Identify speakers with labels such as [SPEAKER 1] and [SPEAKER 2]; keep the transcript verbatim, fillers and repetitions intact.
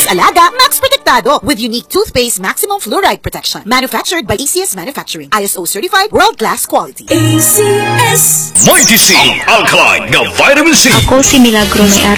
[SPEAKER 1] Alaga, Max Protektado with unique toothpaste maximum fluoride protection. Manufactured by A C S Manufacturing. I S O certified, world-class quality.
[SPEAKER 2] A C S
[SPEAKER 3] Mighty C, ang alkaline na vitamin C.
[SPEAKER 4] Ako si Milagro, may-ari